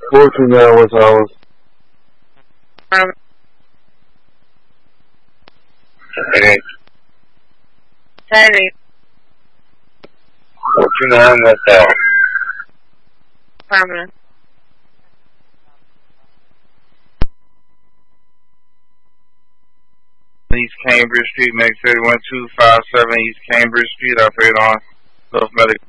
429 West Hollis. Okay. Saturday. 429 West Hollis. Affirmative. East Cambridge Street, Meg 31257 East Cambridge Street, operated on North Medical.